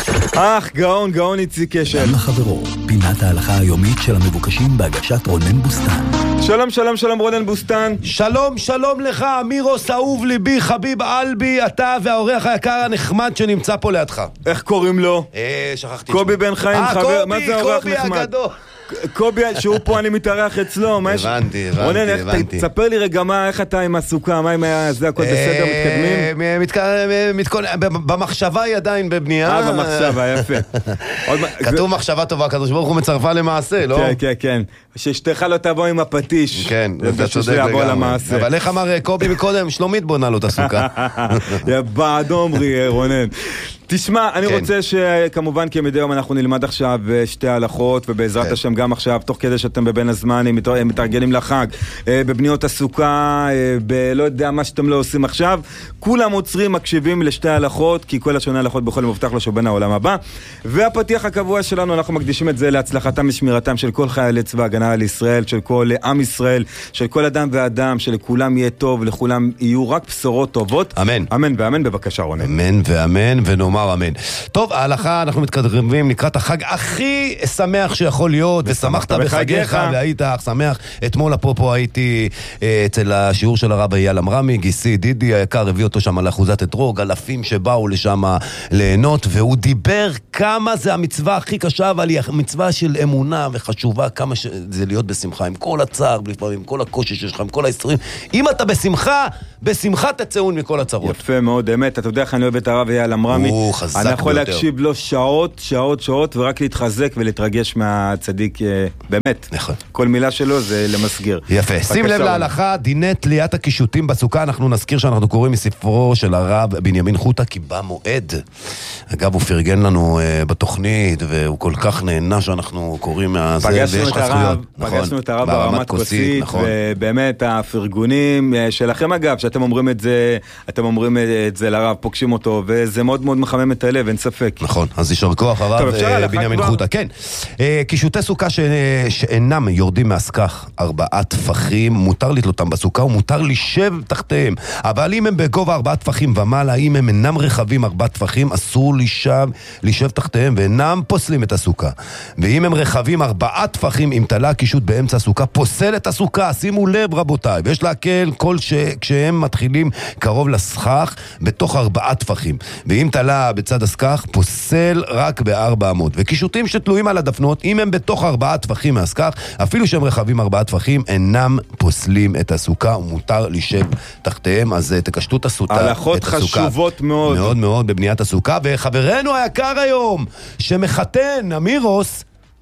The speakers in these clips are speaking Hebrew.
גאון איציק קשת. גם לחברו, פינת ההלכה היומית של המבוקשים בהגשת רונן בוסטן. שלום רונן בוסטן. שלום לך, אמירוס אהוב ליבי, חביב אלבי, אתה והאורח היקר הנחמד שנמצא פה לידך. איך קוראים לו? שכחתי. קובי בן חיים, חבר. מה זה האורח קובי נחמד? הגדול. קובי, שהוא פה אני מתארח אצלו. הבנתי. רונן, תספר לי רגע איך אתה עם הסוכה, מה עם זה, הכל בסדר, מתקדמים? במחשבה היא עדיין בבנייה. במחשבה, יפה. כתוב מחשבה טובה, הקדוש ברוך הוא מצרפה למעשה, לא? כן. ששתך לא תבוא עם הפטיש. כן, אתה צודק לגמרי. אבל איך אמר קובי מקודם, שלומית בונה לו את הסוכה. בעד אומרי, רונן. תשמע, אני רוצה שכמובן כמדי יום אנחנו נלמד עכשיו שתי הלכות, ובעזרת השם גם עכשיו, תוך כדי שאתם בבין הזמן, מתארגנים לחג, בבניות הסוכה, לא יודע מה שאתם לא עושים עכשיו, כולם עוצרים, מקשיבים לשתי הלכות, כי כל השונה הלכות בכל מובטח לו שבין העולם הבא. והפתיח הקבוע שלנו, אנחנו מקדישים את זה להצלחתם ושמירתם של כל חיילי צבא הגנה על ישראל, של כל עם ישראל, של כל אדם ואדם, שלכולם יהיה טוב, לכולם יהיו רק בשורות טובות. אמן. אמן ואמן, בבקשה רונן. אמן ואמן ונאמר אמן. טוב, ההלכה, אנחנו מתקרבים לקראת החג הכי שמח שיכול להיות, ושמחת בחגיך, והיית שמח. אתמול אפרופו הייתי אצל השיעור של הרב אייל אמרמי, גיסי דידי היקר הביא אותו שם לאחוזת אתרוג, אלפים שבאו לשם ליהנות, והוא דיבר כמה זה המצווה הכי קשה, אבל היא מצווה של אמונה וחשובה, כמה זה להיות בשמחה, עם כל הצער, עם כל הקושי שיש לך, עם כל היצרים. אם אתה בשמחה תצאון מכל הצרות. יפה מאוד, אמת. אתה יודע איך אני אוהב את הרב אייל אמרמי. הוא חזק ביותר. אני יכול ביותר. להקשיב לו שעות, ורק להתחזק ולהתרגש מהצדיק, באמת. נכון. כל מילה שלו זה למסגיר. יפה. שים לב להלכה, דיני תליית הקישוטים בסוכה. אנחנו נזכיר שאנחנו קוראים מספרו של הרב בנימין חוטה, כי במועד. אגב, הוא פרגן לנו בתוכנית, והוא כל כך נהנה שאנחנו קוראים מהזה, ויש לך זכויות. פגשנו את הרב ברמת כוסית, ובאמת הפרגונים שלכם אגב, שאתם אומרים את זה, לרב, פוגשים אותו, וזה מאוד מאוד מחמם את הלב, אין ספק. נכון, אז יישר כוח הרב בנימין חוטה. כן, קישוטי סוכה שאינם יורדים מהסכך, 4 טפחים, מותר לתלותם בסוכה, ומותר לשב תחתיהם. אבל אם הם בגובה 4 טפחים ומעלה, אם הם אינם רחבים 4 טפחים, אסור לשב תחתיהם, ואינם פוסלים את הסוכה. ואם הם רחבים 4 טפחים, אם תלה הקישוט באמצע הסוכה, פוסל את הסוכה. שימו לב רבותיי, ויש להקל כשהם מתחילים קרוב לסכך, בתוך 4 טפחים. ואם תלה בצד הסכך, פוסל רק ב400. וקישוטים שתלויים על הדפנות, אם הם בתוך 4 טפחים מהסכך, אפילו שהם רחבים 4 טפחים, אינם פוסלים את הסוכה, ומותר לשב תחתיהם. אז תקשטו את הסוכה. הלכות חשובות מאוד. מאוד מאוד בבניית הסוכה. וחברנו היקר היום, שמחתן, אמירוס,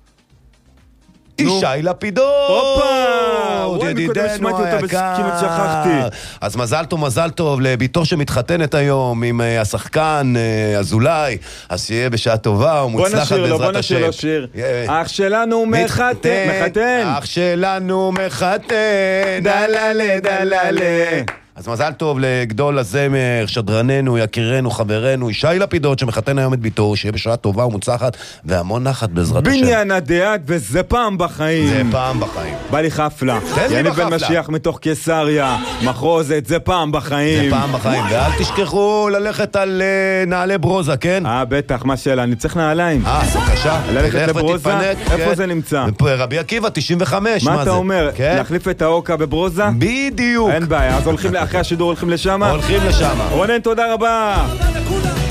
ישי לפידות. הופה! מקודם שמעתי אותו כמעט שכחתי. אז מזל טוב לביתו שמתחתנת היום עם השחקן אזולאי, אז שיהיה בשעה טובה ומוצלחת בעזרת השם. בוא נשיר לו שיר. אח שלנו מחתן. אח שלנו מחתן. דללה. אז מזל טוב לגדול הזמר, שדרננו, יקירנו, חברנו, ישי לפידות שמחתן היום את ביתו, שיהיה בשעה טובה ומוצלחת והמון נחת בעזרת השם. בניין הדעת, וזה פעם בחיים. זה פעם בחיים. בא לי חפלה. יניב בן משיח מתוך קיסריה, מחרוזת, זה פעם בחיים. זה פעם בחיים. ואל תשכחו ללכת על נעלי ברוזה, כן? בטח, מה שאלה? אני צריך נעליים. בבקשה. ללכת לברוזה? איפה זה נמצא? רבי עקיבא, 95. מה אתה אומר? להחליף את האוקה בברוזה? בדיוק. אין בעיה, אז אחרי השידור הולכים לשם? הולכים לשם. רונן, תודה רבה.